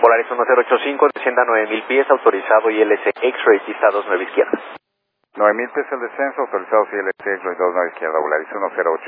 Polaris 1085, descienda 9000 pies, autorizado ILS X-Ray, pista 29 izquierda. 9000 pies el descenso, autorizado ILS X-Ray 29 izquierda, Polaris 108.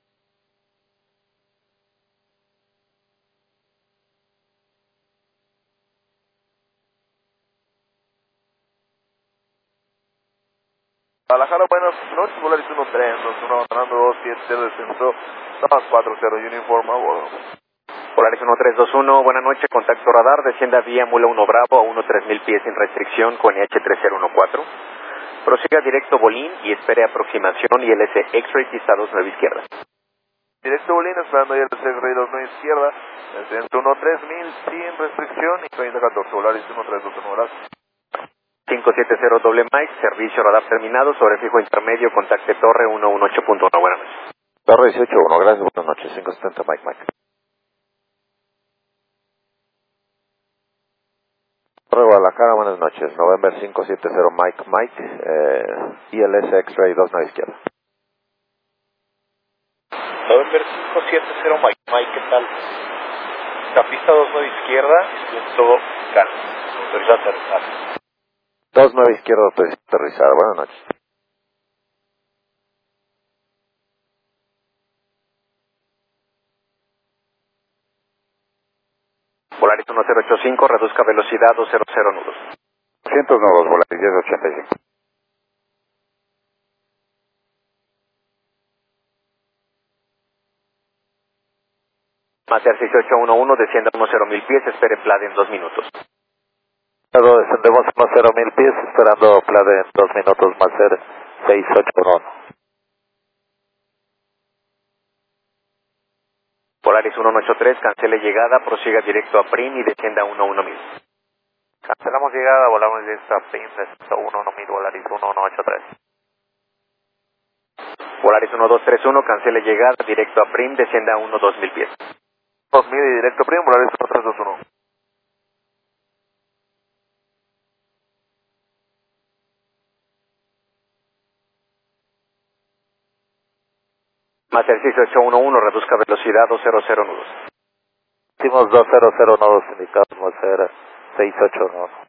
Guadalajara, buenas noches, Polaris 1321, abandonando 27 descenso, Tamas 40 Uniform a bordo. Polaris 1321, buena noche, contacto radar, descienda vía Mula 1 Bravo a 3000 pies sin restricción con EH3014. Prosiga directo Bolín y espere aproximación ILS X-Ray, pista 29 izquierda. Directo Bolín, esperando ILS X-Ray 29 izquierda, descenso 13000 sin restricción y 3014, Polaris 1321, gracias. 570 doble Mike, servicio radar terminado, sobre fijo intermedio, contacte torre 118.1, buenas noches. Torre 18.1, gracias, buenas noches, 570 Mike. Torre Guadalajara, buenas noches, November 570 Mike, ILS X-Ray 29 izquierda. November 570 Mike, ¿qué tal? La pista 29 izquierda, viento calmo, autorizado a aterrizar. 29 izquierda, autorizado a aterrizar, buenas noches. Polaris 1085, reduzca velocidad 200 nudos. 200 nudos, Polaris 1085. Mater 6811, descienda 10.000 pies, espere PLAD en 2 minutos. Descendemos 10.000 pies, esperando PLAD en 2 minutos, Mater 6811. Polaris 1183, cancele llegada, prosiga directo a PRIM y descienda 11000. Cancelamos llegada, volamos directo a PRIM, descenso 11000, Polaris 1183. Polaris 1231, cancele llegada, directo a PRIM, descienda 12000 pies. 2000 y directo PRIM, Polaris 1321. Mater 6811, reduzca velocidad 200 nudos. Hicimos 200 nudos indicados, Mater 6811.